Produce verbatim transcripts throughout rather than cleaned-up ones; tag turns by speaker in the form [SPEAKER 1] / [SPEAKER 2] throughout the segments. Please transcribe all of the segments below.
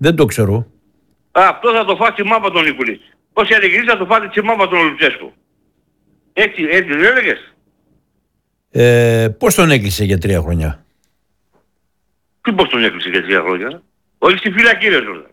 [SPEAKER 1] Δεν το ξέρω.
[SPEAKER 2] Α, αυτό θα το φάσει μάπα τον Νικουλή. Όσοι έλεγε θα το φάσει τη μάπα τον Λουτσέσκου. Έτσι, έτσι δεν έλεγες.
[SPEAKER 1] Ε, πώς τον έκλεισε για τρία χρόνια?
[SPEAKER 2] Τι πώς τον έκλεισε για τρία χρόνια? Όχι στη φυλακή ρε Ζόρτα.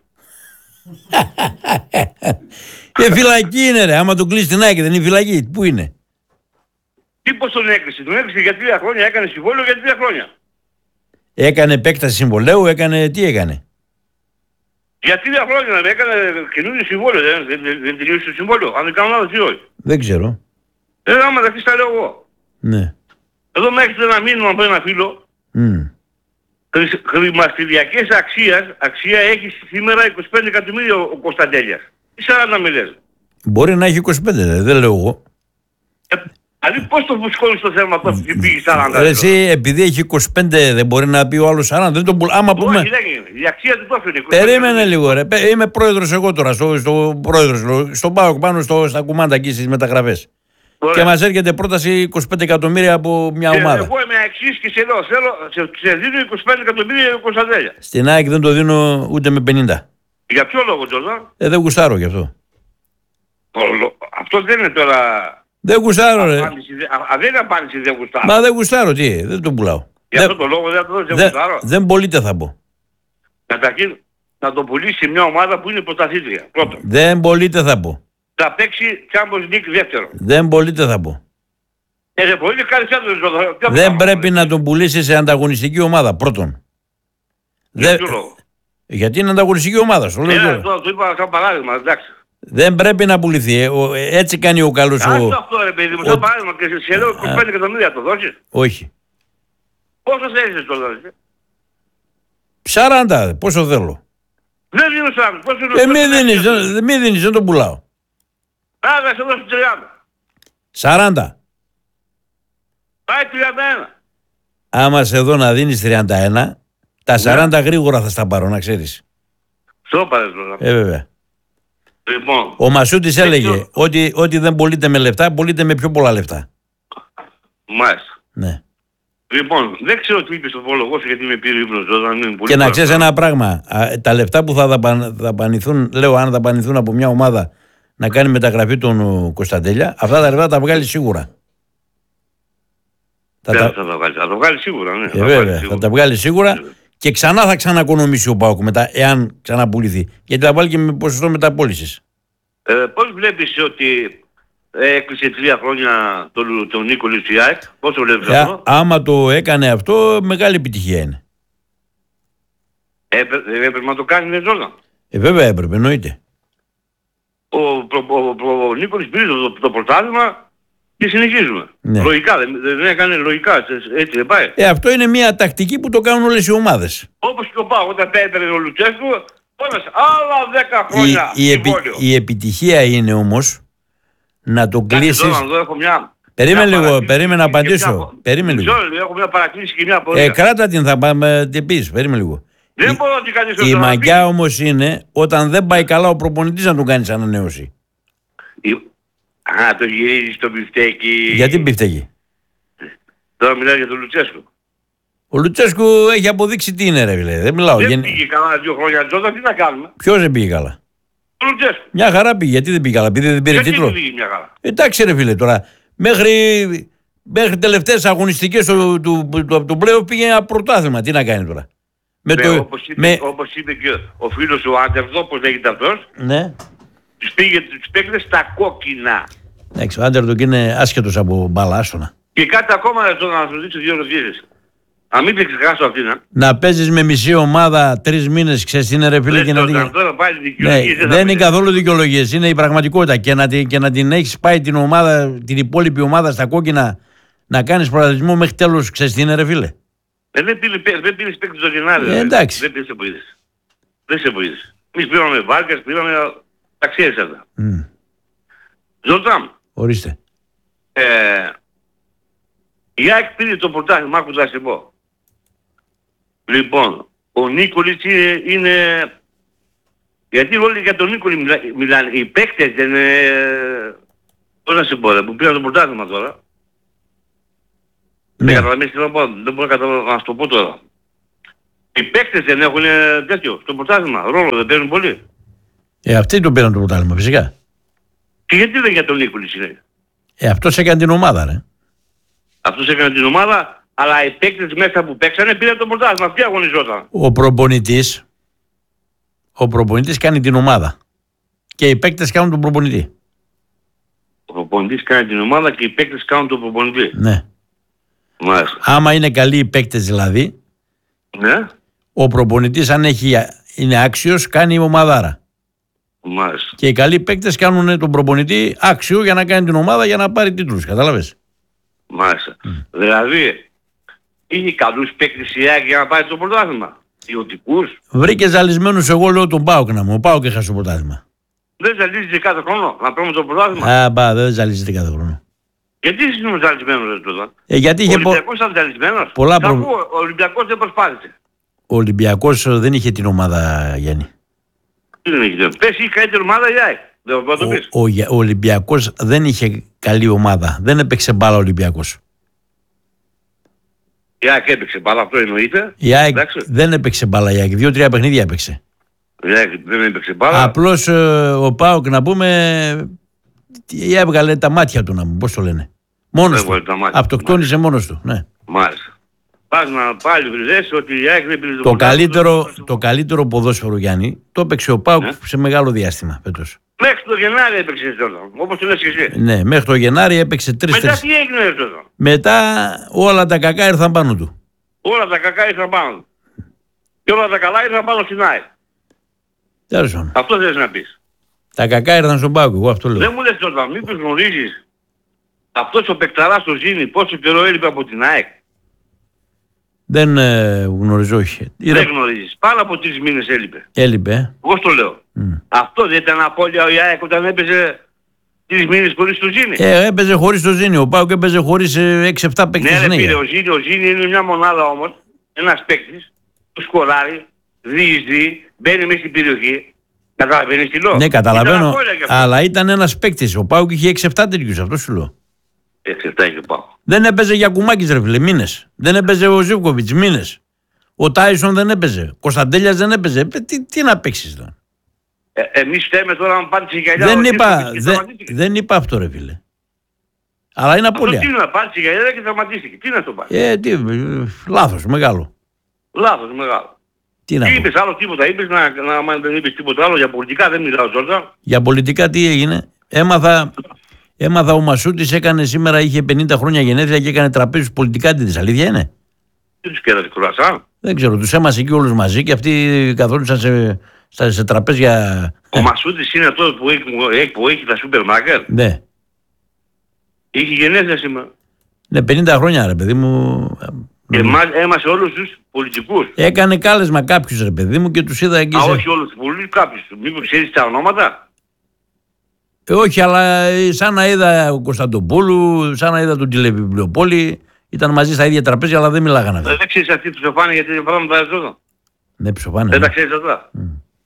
[SPEAKER 1] Και φυλακή είναι ρε, άμα τον κλείσει την ΑΕΚ δεν είναι φυλακή. Πού είναι?
[SPEAKER 2] Τι πώς τον έκλεισε? Τον έκλεισε για τρία χρόνια, έκανε συμβόλαιο για τρία χρόνια.
[SPEAKER 1] Έκανε επέκταση συμβολέου, έκανε, τι έκανε?
[SPEAKER 2] Για τρία χρόνια έκανε καινούριο συμβόλαιο, δεν, δεν, δεν, δεν τελείωσε το συμβόλαιο. Αν δεν κάνω λάθος ή όχι.
[SPEAKER 1] Δεν ξέρω.
[SPEAKER 2] Ε, άμα τα τα λέω εγώ.
[SPEAKER 1] Ναι.
[SPEAKER 2] Εδώ με έχετε ένα μήνυμα από ένα φίλο.
[SPEAKER 1] Mm.
[SPEAKER 2] Χρηματιστηριακές αξίας, αξία έχει σήμερα είκοσι πέντε εκατομμύρια ο Κωνσταντέλιας. Τι σαράντα με λες.
[SPEAKER 1] Μπορεί να έχει είκοσι πέντε, δε, δεν λέω εγώ.
[SPEAKER 2] Ε, δηλαδή πώς το φουσκώνεις στο θέμα αυτό και πήγε σαράντα.
[SPEAKER 1] Ρε, εσύ επειδή έχει είκοσι πέντε δεν μπορεί να πει ο άλλος σαράντα. Δεν τον πουλ... Άμα πούμε...
[SPEAKER 2] Όχι, δεν είναι. Η αξία του το έφερε.
[SPEAKER 1] Περίμενε λίγο ρε. Είμαι πρόεδρος εγώ τώρα, στο, στο πρόεδρος, στον ΠΑΟΚ πάνω στο, στα κουμάντα εκεί στις μεταγραφές. Ωραία. Και μας έρχεται πρόταση είκοσι πέντε εκατομμύρια από μια ομάδα.
[SPEAKER 2] Εγώ είμαι εξής και σε λέω, θέλω, σε, σε δίνω είκοσι πέντε εκατομμύρια Κωνσταντέλια.
[SPEAKER 1] Στην ΑΕΚ δεν το δίνω ούτε με πενήντα.
[SPEAKER 2] Για ποιο λόγο τώρα?
[SPEAKER 1] Ε, δεν γουστάρω γι' αυτό.
[SPEAKER 2] Αυτό δεν είναι τώρα...
[SPEAKER 1] Δεν γουστάρω ρε.
[SPEAKER 2] Απάντηση, α, α, δεν είναι απάντηση, δεν γουστάρω.
[SPEAKER 1] Μα δεν γουστάρω, τι, δεν τον πουλάω.
[SPEAKER 2] Για αυτό το λόγο δεν το δώσω, δεν
[SPEAKER 1] δε,
[SPEAKER 2] γουστάρω.
[SPEAKER 1] Δεν πωλείται θα πω.
[SPEAKER 2] Καταρχήν να το πουλήσει μια ομάδα που είναι πρωταθλήτρια. Πρώτον.
[SPEAKER 1] Δεν πωλείται θα πω.
[SPEAKER 2] Θα παίξει Champions League δεύτερο.
[SPEAKER 1] Δεν πωλείται θα πω.
[SPEAKER 2] Ε, δεν μπορεί κάτι άλλο.
[SPEAKER 1] Δεν πρέπει να τον πουλήσει σε ανταγωνιστική ομάδα πρώτον.
[SPEAKER 2] Για
[SPEAKER 1] Δε... Γιατί είναι ανταγωνιστική ομάδα. Στο
[SPEAKER 2] ε, το, το είπα σαν παράδειγμα, εντάξει.
[SPEAKER 1] Δεν πρέπει να πουληθεί. Έτσι κάνει ο καλός ο...
[SPEAKER 2] Αυτό αυτό ρε παιδί μου, σαν παράδειγμα και σε λέω είκοσι πέντε εκατομμύρια το δώσεις.
[SPEAKER 1] Όχι.
[SPEAKER 2] Πόσο θέλεις το δώσεις?
[SPEAKER 1] σαράντα, πόσο θέλω.
[SPEAKER 2] Δεν δίνω σαράντα, πόσο είναι.
[SPEAKER 1] Ε, μη δίνεις, δεν, μη δίνεις, δεν τον πουλάω.
[SPEAKER 2] Άρα θα σε δώσω τριάντα.
[SPEAKER 1] σαράντα.
[SPEAKER 2] Πάει τριάντα ένα.
[SPEAKER 1] Άμα σε δω να δίνεις τριάντα ένα, τα σαράντα ναι. Γρήγορα θα στα πάρω, να ξέρεις.
[SPEAKER 2] Στο πάρες τώρα.
[SPEAKER 1] Ε, βέβαια.
[SPEAKER 2] Λοιπόν,
[SPEAKER 1] ο Μασούτης έλεγε ότι, ότι δεν πωλείται με λεφτά, πωλείται με πιο πολλά λεφτά.
[SPEAKER 2] Μάλιστα.
[SPEAKER 1] Ναι.
[SPEAKER 2] Λοιπόν, δεν ξέρω τι είπε στο πρόλογο σου γιατί με πήρε ύπνος όταν είναι πολύ.
[SPEAKER 1] Και να ξέρεις ένα πράγμα, τα λεφτά που θα δαπανηθούν, λέω αν δαπανηθούν από μια ομάδα να κάνει μεταγραφή τον Κωνσταντέλια, αυτά τα λεφτά τα βγάλει σίγουρα.
[SPEAKER 2] Θα, τα... θα, τα βγάλει, θα τα βγάλει σίγουρα, ναι.
[SPEAKER 1] Ε, θα, βέβαια, σίγουρα. θα τα βγάλει σίγουρα και ξανά θα ξανακονομήσει ο ΠΑΟΚ μετά, εάν ξαναπουληθεί. Γιατί θα βάλει και με ποσοστό μεταπώλησης.
[SPEAKER 2] Ε, πώς βλέπεις ότι έκλεισε τρία χρόνια τον, τον Νίκο Λιτσιάκ, πώς το βλέπεις ε, αυτό?
[SPEAKER 1] Άμα το έκανε αυτό, μεγάλη επιτυχία είναι.
[SPEAKER 2] Έπρεπε, έπρεπε να το κάνει με ζώνα.
[SPEAKER 1] Ε, βέβαια έπρεπε, εννοείται.
[SPEAKER 2] Ο, ο, ο, ο, ο Νίκολης πήρε το, το πρωτάθλημα και συνεχίζουμε. Ναι. Λογικά, δεν, δεν έκανε λογικά, έτσι δεν πάει.
[SPEAKER 1] Ε, αυτό είναι μια τακτική που το κάνουν όλες οι ομάδες.
[SPEAKER 2] Όπως και ο ΠΑΟΚ, όταν έπαιρνε ο Λουτσέσκου, πόνασε άλλα δέκα χρόνια.
[SPEAKER 1] Η, η, επι, η επιτυχία είναι όμως να το κλείσεις...
[SPEAKER 2] Μια...
[SPEAKER 1] Περίμενε λίγο, περίμενε να απαντήσω. Μια... Περίμενε λίγο.
[SPEAKER 2] Έχω μια παρατήρηση και μια απορία.
[SPEAKER 1] Ε, κράτα την, θα πάμε, τι πεις, περίμενε λίγο.
[SPEAKER 2] Δεν η, μπορώ να την κάνεις
[SPEAKER 1] η μαγιά όμως είναι όταν δεν πάει καλά ο προπονητής να τον κάνεις ανανέωση.
[SPEAKER 2] Η... Α, το γυρίζεις στο μπιφτέκι.
[SPEAKER 1] Γιατί μπιφτέκι?
[SPEAKER 2] Τώρα μιλάω για τον Λουτσέσκου.
[SPEAKER 1] Ο Λουτσέσκου έχει αποδείξει τι είναι ρε φίλε. Δεν μιλάω.
[SPEAKER 2] Δεν
[SPEAKER 1] Γεν...
[SPEAKER 2] πήγε καλά δύο χρόνια Τζότα, τι να κάνουμε.
[SPEAKER 1] Ποιος δεν πήγε καλά?
[SPEAKER 2] Ο Λουτσέσκου.
[SPEAKER 1] Μια χαρά πήγε. Γιατί δεν πήγε καλά? Επειδή δεν πήρε
[SPEAKER 2] γιατί
[SPEAKER 1] τίτλο.
[SPEAKER 2] Δεν πήγε μια χαρά.
[SPEAKER 1] Εντάξει ρε φίλε τώρα. Μέχρι, μέχρι τελευταίες αγωνιστικές του, του, του, του, του πλέον πήγε ένα πρωτάθλημα. Τι να κάνει τώρα.
[SPEAKER 2] Με ναι, το, όπως, είπε, με... όπως είπε και ο φίλος ο Άντερδο, όπως λέγεται αυτός.
[SPEAKER 1] Ναι.
[SPEAKER 2] Τους πήγε τους παίκτες στα κόκκινα.
[SPEAKER 1] Εντάξει, ο Άντερντοκ είναι άσχετος από μπάλα, άστονα.
[SPEAKER 2] Και κάτι ακόμα να σου δείξω δύο ερωτήσεις. Αν μην την ξεχάσω αυτήν. Να,
[SPEAKER 1] να παίζεις με μισή ομάδα τρεις μήνες, ξέρεις τι είναι ρε φίλε. Και να την... ναι, δεν, δεν είναι καθόλου δικαιολογίες, είναι η πραγματικότητα. Και να, και να την έχεις πάει την ομάδα, την υπόλοιπη ομάδα στα κόκκινα να κάνεις πρωταθλητισμό μέχρι τέλος, ξέρεις τι είναι ρε φίλε.
[SPEAKER 2] Ε, δεν πήρες παίκτης στο Γενάρη.
[SPEAKER 1] Ε, εντάξει.
[SPEAKER 2] Δεν πήρες σε βοήθησε. Δεν σε βοήθησε. Εμείς πήραμε Βάρκας, πήραμε τα ξέρεις αυτά. Mm. Ζωτάμ.
[SPEAKER 1] Ορίστε.
[SPEAKER 2] Ε, η ΑΕΚ πήρε το πρωτάθλημα, άκου θα σε πω. Λοιπόν, ο Νίκολης είναι, είναι... Γιατί όλοι για τον Νίκολη μιλά, μιλάνε, οι παίκτες δεν είναι... Πώς να σε πω ρε, που πήραν το πρωτάθλημα τώρα. Ναι. Δεν καταλαβαίνεις τι να πω, δεν μπορώ να σου το πω τώρα. Οι παίκτες δεν έχουν τέτοιο στο πρωτάθλημα. Ρόλο δεν παίρνουν πολύ.
[SPEAKER 1] Ε, αυτοί τον πήραν το πρωτάθλημα, φυσικά.
[SPEAKER 2] Και γιατί δεν για τον Νίκολη συνέχεια.
[SPEAKER 1] Ε, αυτός έκανε την ομάδα, ρε.
[SPEAKER 2] Αυτός έκανε την ομάδα, αλλά οι παίκτες μέσα που παίξανε πήραν το πρωτάθλημα. Αυτοί αγωνιζόταν.
[SPEAKER 1] Ο προπονητής, ο προπονητής κάνει την ομάδα. Και οι παίκτες κάνουν τον προπονητή.
[SPEAKER 2] Ο προπονητής κάνει την ομάδα και οι παίκτες κάνουν τον προπονητή.
[SPEAKER 1] Ναι.
[SPEAKER 2] Μάλιστα.
[SPEAKER 1] Άμα είναι καλοί οι παίκτες δηλαδή,
[SPEAKER 2] Ναι.
[SPEAKER 1] ο προπονητής αν έχει, είναι άξιος, κάνει ομαδάρα.
[SPEAKER 2] Μάλιστα.
[SPEAKER 1] Και οι καλοί παίκτες κάνουν τον προπονητή άξιο για να κάνει την ομάδα για να πάρει τίτλους. Κατάλαβες.
[SPEAKER 2] Μάλιστα. Mm. Δηλαδή, είχε καλούς παίκτες η ΑΕΚ για να πάρει το πρωτάθλημα. Ιωτικούς.
[SPEAKER 1] Βρήκε ζαλισμένους, εγώ λέω τον ΠΑΟΚ να μου. Ο ΠΑΟΚ έχασε το πρωτάθλημα.
[SPEAKER 2] Δεν ζαλίζεται κάθε χρόνο να παίρνουμε το πρωτάθλημα.
[SPEAKER 1] Α, μπα, δεν ζαλίζεται κάθε χρόνο.
[SPEAKER 2] Γιατί είσαι ζαλισμένος εδώ.
[SPEAKER 1] Ε, γιατί είχε
[SPEAKER 2] ο Ολυμπιακός ήταν ζαλισμένος.
[SPEAKER 1] Πολλά
[SPEAKER 2] προ...
[SPEAKER 1] προ...
[SPEAKER 2] Ο Ολυμπιακός δεν προσπάθησε.
[SPEAKER 1] Ο Ολυμπιακός δεν είχε την ομάδα, Γιάννη.
[SPEAKER 2] Τι δεν είχε. Πες είχε καλύτερη ομάδα η ΑΕΚ. Δεν το πεις.
[SPEAKER 1] Ο, ο, ο Ολυμπιακός δεν είχε καλή ομάδα. Δεν έπαιξε μπάλα ο Ολυμπιακός.
[SPEAKER 2] Η ΑΕΚ έπαιξε μπάλα, αυτό εννοείται.
[SPEAKER 1] Η ΑΕΚ δεν έπαιξε μπάλα, η ΑΕΚ. Δύο-τρία παιχνίδια έπαιξε.
[SPEAKER 2] Η ΑΕΚ δεν έπαιξε μπάλα.
[SPEAKER 1] Απλώς ε, ο ΠΑΟΚ να πούμε έβγαλε τα μάτια του, να μου, πώς το λένε. Μόνος του. Αυτοκτόνησε μόνος του. Ναι.
[SPEAKER 2] Μάλιστα. Πας να πάλι βρεις ότι η ΑΕΚ δεν πήρε το
[SPEAKER 1] το καλύτερο, το καλύτερο ποδόσφαιρο, Γιάννη, το έπαιξε ο ΠΑΟΚ ναι. σε μεγάλο διάστημα φέτος.
[SPEAKER 2] Μέχρι το Γενάρη έπαιξε τώρα, όπως το λες και εσύ.
[SPEAKER 1] Ναι, μέχρι το Γενάρη έπαιξε τρεις.
[SPEAKER 2] Μετά τι έγινε τώρα.
[SPEAKER 1] Μετά όλα τα κακά ήρθαν πάνω του.
[SPEAKER 2] Όλα τα κακά ήρθαν πάνω του. Και όλα τα καλά ήρθαν πάνω στην ΑΕΚ.
[SPEAKER 1] Τέλος πάντων.
[SPEAKER 2] Αυτό θες να πεις.
[SPEAKER 1] Τα κακά ήρθαν στον ΠΑΟΚ, εγώ αυτό λέω.
[SPEAKER 2] Δεν μου λες τώρα, μήπως γνωρίζεις αυτός ο παικταράς στο Ζήνη πόσο καιρό έλειπε από την ΑΕΚ.
[SPEAKER 1] Δεν ε, γνωρίζω, όχι.
[SPEAKER 2] Δεν γνωρίζεις. Πάνω από τρεις μήνες έλειπε.
[SPEAKER 1] Έλειπε.
[SPEAKER 2] Εγώ στο λέω. Mm. Αυτό δεν ήταν απώλεια η ΑΕΚ όταν έπαιζε τρεις μήνες χωρίς το Ζήνη.
[SPEAKER 1] Ε, έπαιζε χωρίς το Ζήνη. Ο ΠΑΟΚ έπαιζε χωρίς έξι επτά παίκτες.
[SPEAKER 2] Ναι, ρε πήρε ο Ζήνη. Ο Ζήνη είναι μια μονάδα όμως. Ένας παίκτης που σκοράρει, διεισδύει, μπαίνει μέσα στην περιοχή. Καταλαβαίνεις τι λέω.
[SPEAKER 1] Ναι, καταλαβαίνω. Αλλά ήταν ένας παίκτης. Ο ΠΑΟΚ είχε έξι επτά τέτοιους. Αυτό σου λέω.
[SPEAKER 2] έξι επτά είχε πάω.
[SPEAKER 1] Δεν έπαιζε Γιακουμάκης, ρε φίλε, μήνες. Δεν έπαιζε ο Ζίβκοβιτς, μήνες. Ο Τάισον δεν έπαιζε. Ο Κωνσταντέλιας δεν έπαιζε. Τι, τι να παίξεις τώρα.
[SPEAKER 2] Ε, εμείς φταίμε τώρα να πάρει τη γυαλιά.
[SPEAKER 1] Δεν είπα, δε, δεν είπα αυτό, ρε φίλε. Αλλά είναι απώλεια.
[SPEAKER 2] Αυτό τι είναι να πάρει τη γυαλιά και τραυματίστηκε. Τι να το πάρει.
[SPEAKER 1] Ε, τι, λάθος, μεγάλο.
[SPEAKER 2] Λάθος, μεγάλο.
[SPEAKER 1] Τι να
[SPEAKER 2] τι είπες άλλο τίποτα. Είπες να, να, να δεν είπες τίποτα άλλο. Για πολιτικά δεν μιλάω τώρα.
[SPEAKER 1] Για πολιτικά τι έγινε. Έμαθα... Έμαθα ο Μασούτης έκανε σήμερα, είχε πενήντα χρόνια γενέθλια και έκανε τραπέζι στους πολιτικάντιδες. Αλήθεια είναι.
[SPEAKER 2] Τι τους κέρασε κουρασά.
[SPEAKER 1] Δεν ξέρω, τους έμασε εκεί όλους μαζί και αυτοί καθόντουσαν σε, σε, σε τραπέζια.
[SPEAKER 2] Ο Μασούτης είναι αυτός που έχει, που έχει τα σούπερ μάρκετ.
[SPEAKER 1] Ναι.
[SPEAKER 2] Είχε γενέθλια σήμερα.
[SPEAKER 1] Ναι, πενήντα χρόνια ρε παιδί μου.
[SPEAKER 2] Έμασε όλους τους πολιτικούς.
[SPEAKER 1] Έκανε κάλεσμα κάποιους ρε παιδί μου και τους είδα εκεί.
[SPEAKER 2] Α,
[SPEAKER 1] σε...
[SPEAKER 2] όχι όλους τους πολιτικούς, κάποιους. Μήπως ξέρεις τα ονόματα.
[SPEAKER 1] Ε, όχι, αλλά σαν να είδα ο Κωνσταντοπούλου, σαν να είδα τον Τηλεβιβλιοπόλη, ήταν μαζί στα ίδια τραπέζια, αλλά δεν μιλάγανε αυτά.
[SPEAKER 2] Δεν ξέρεις αυτοί τους εφάνε γιατί δεν πράγματα εδώ.
[SPEAKER 1] Ναι, ψοφάνε.
[SPEAKER 2] Δεν
[SPEAKER 1] ναι.
[SPEAKER 2] τα ξέρεις αυτά. Mm.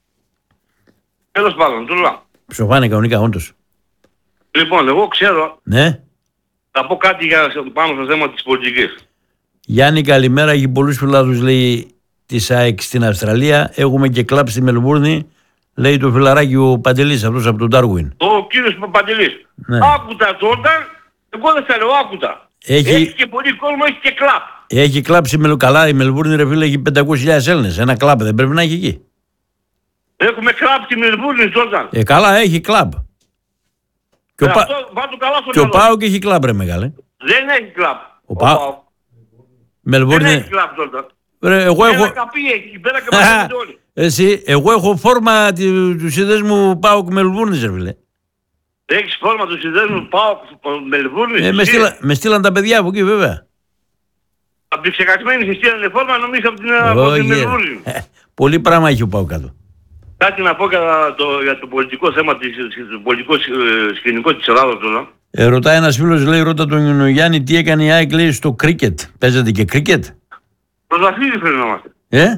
[SPEAKER 2] Τέλος πάντων, του λέω.
[SPEAKER 1] Ψοφάνε κανονικά, όντως.
[SPEAKER 2] Λοιπόν, εγώ ξέρω,
[SPEAKER 1] ναι.
[SPEAKER 2] θα πω κάτι για, πάνω στο θέμα της πολιτικής.
[SPEAKER 1] Γιάννη, καλημέρα. Έχει πολλούς φιλάδους, λέει, της ΑΕΚ στην Αυστραλία. Έχουμε και κλαμπ στη Μελβούρνη. Λέει το φιλαράκι ο Παντελής, αυτός από τον Ντάρουιν.
[SPEAKER 2] Ο κύριος Παντελής. Ναι. Άκουτα τότε, εγώ δεν θα λέω άκουτα. Έχει... έχει και πολύ κόσμο, έχει και κλαμπ.
[SPEAKER 1] Έχει κλαμπ στη Μελβούρνη. Καλά, η Μελβούρνη ρε φίλε έχει πεντακόσιες χιλιάδες Έλληνες. Ένα κλαμπ δεν πρέπει να έχει εκεί.
[SPEAKER 2] Έχουμε κλαμπ στη Μελβούρνη τότε.
[SPEAKER 1] Ε, καλά, έχει κλαμπ. Και ο,
[SPEAKER 2] αυτό,
[SPEAKER 1] Πα... και ο Πάοκ έχει κλαμπ ρε μεγάλε.
[SPEAKER 2] Δεν έχει κλαμπ.
[SPEAKER 1] Ο, ο Πάοκ. Μελβούρνη...
[SPEAKER 2] Δεν έχει κλαμπ τότε.
[SPEAKER 1] Ρε, εγώ έχω...
[SPEAKER 2] Καπί έχει, πέρα και μαζί όλοι.
[SPEAKER 1] Εσύ, εγώ έχω φόρμα του συνδέσμου ΠΑΟΚ Μελβούρνης, ρε φίλε.
[SPEAKER 2] Έχεις φόρμα του συνδέσμου ΠΑΟΚ Μελβούρνης.
[SPEAKER 1] Ε, με, στείλα, με στείλαν τα παιδιά από εκεί, βέβαια.
[SPEAKER 2] Από την ξεκασμένη σε στείλανε φόρμα, νομίζω από την, oh, την Μελβούρνη.
[SPEAKER 1] Ε, πολύ πράγμα έχει ο ΠΑΟΚ κάτω.
[SPEAKER 2] Κάτι να πω για το, για το πολιτικό θέμα, το πολιτικό σκηνικό της Ελλάδας τώρα.
[SPEAKER 1] Ε, ρωτάει ένας φίλος, λέει, ρώτα τον Γιάννη τι έκανε η ΑΕΚ, λέει, στο κρίκετ. Παίζετε και κρίκετ.
[SPEAKER 2] Πρωταθλητής πρέπει να είμαστε.
[SPEAKER 1] Ε?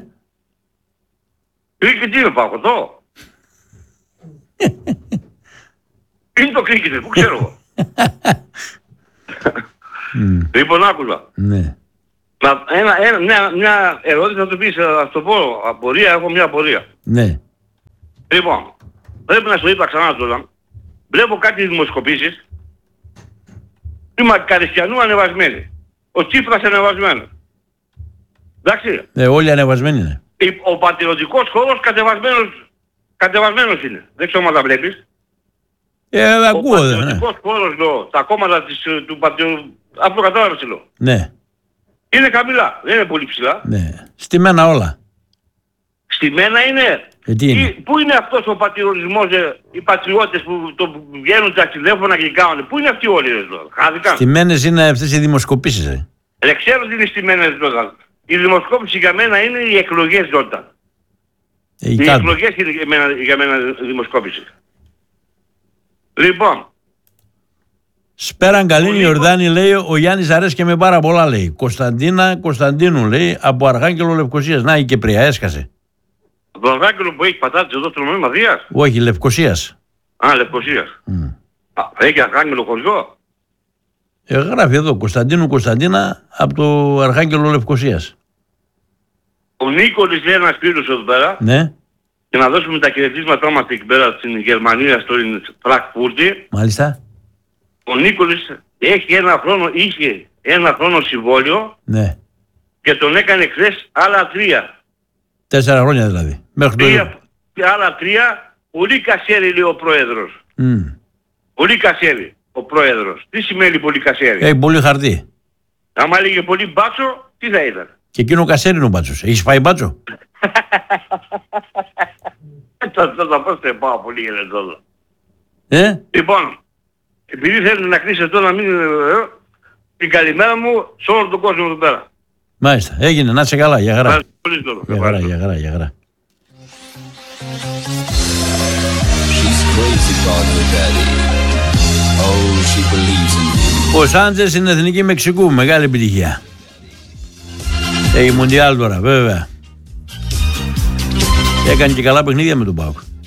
[SPEAKER 2] Κρίκετ είναι παγωτό. Είναι το κρίκετ, που ξέρω εγώ. Λοιπόν, άκουλα.
[SPEAKER 1] Ναι.
[SPEAKER 2] Μα ένα, ένα, μια, μια ερώτηση να το πεις, θα το πω, απορία, έχω μια απορία.
[SPEAKER 1] Ναι.
[SPEAKER 2] Λοιπόν, πρέπει να σου είπα ξανά τώρα, βλέπω κάτι δημοσκοπήσεις, η Μακαριστιανού ανεβασμένη, ο Τσίπρας ανεβασμένος. Εντάξει.
[SPEAKER 1] Ε, όλοι ανεβασμένοι είναι.
[SPEAKER 2] Ο πατριωτικός χώρος κατεβασμένος, κατεβασμένος είναι. Δεν ξέρω αν τα βλέπεις.
[SPEAKER 1] Ε, ακούω,
[SPEAKER 2] ο
[SPEAKER 1] ναι.
[SPEAKER 2] πατριωτικός χώρος, λέω, τα κόμματα της, του πατριωτικού, αυτό κατάλαβες, λέω.
[SPEAKER 1] Ναι.
[SPEAKER 2] Είναι χαμηλά, δεν είναι πολύ ψηλά.
[SPEAKER 1] Ναι. Στημένα όλα.
[SPEAKER 2] Στημένα είναι.
[SPEAKER 1] Ε, τι είναι.
[SPEAKER 2] Πού είναι αυτός ο πατριωτισμός, ε, οι πατριώτες που το που βγαίνουν τα τηλέφωνα και κάνουν. Πού είναι αυτοί όλοι εδώ. Χάθηκαν.
[SPEAKER 1] Στημένες είναι αυτές οι δημοσκοπήσεις. Ε.
[SPEAKER 2] Δεν ξέρω τι είναι στημένες εδώ. Η δημοσκόπηση για μένα είναι οι εκλογές Ζόρτα.
[SPEAKER 1] Ε,
[SPEAKER 2] οι
[SPEAKER 1] κάτω.
[SPEAKER 2] εκλογές είναι για μένα, για μένα δημοσκόπηση. Λοιπόν.
[SPEAKER 1] Σπέραν Καλίνη Ιορδάνη λέει, ο Γιάννης αρέσκε με πάρα πολλά λέει. Κωνσταντίνα Κωνσταντίνου λέει, από Αρχάγγελο Λευκοσίας. Να η Κυπριά έσκασε.
[SPEAKER 2] Το Αρχάγγελο που έχει πατάτες εδώ στο νομίμα Δίας.
[SPEAKER 1] Όχι, Λευκοσίας.
[SPEAKER 2] Α, Λευκοσίας.
[SPEAKER 1] Mm.
[SPEAKER 2] Α, έχει Αρχάγγελο χωριό.
[SPEAKER 1] Ε, γράφει εδώ, Κωνσταντίνου Κωνσταντίνα από το Αρχάγγελο Λευκοσίας.
[SPEAKER 2] Ο Νίκολης λέει ένας φίλος εδώ πέρα.
[SPEAKER 1] Ναι.
[SPEAKER 2] Και να δώσουμε τα χαιρετίσματά μας εκεί πέρα στην Γερμανία, στο Φραγκφούρτη.
[SPEAKER 1] Μάλιστα.
[SPEAKER 2] Ο Νίκολης έχει ένα χρόνο, είχε ένα χρόνο συμβόλαιο.
[SPEAKER 1] Ναι.
[SPEAKER 2] Και τον έκανε χθες άλλα τρία.
[SPEAKER 1] Τέσσερα χρόνια δηλαδή. Μέχρι
[SPEAKER 2] τρία, το... Άλλα τρία, πολύ κασέρι λέει ο πρόεδρος.
[SPEAKER 1] Mm.
[SPEAKER 2] Πολύ κασέρι ο πρόεδρος. Τι σημαίνει πολύ κασέρι?
[SPEAKER 1] Έχει πολύ χαρτί.
[SPEAKER 2] Άμα έλεγε πολύ μπάτσο, τι θα ήταν?
[SPEAKER 1] Και εκείνο κασέρι είναι ο μπάτσος. Έχεις φάει μπάτσο?
[SPEAKER 2] Θα πω σε πάω πολύ για εδώ.
[SPEAKER 1] Ε?
[SPEAKER 2] Λοιπόν, επειδή θέλετε να κλείσετε εδώ να μην... την καλημέρα μου σε όλο τον κόσμο εδώ πέρα.
[SPEAKER 1] Μάλιστα. Έγινε. Να είσαι καλά. Για χαρά.
[SPEAKER 2] Πολύ τώρα.
[SPEAKER 1] Για χαρά, για χαρά, για χαρά. Ο Σάντζες είναι εθνική Μεξικού. Μεγάλη επιτυχία. Έχει Μουντιάλ τώρα, βέβαια. Έκανε και καλά παιχνίδια με τον ΠΑΟΚ.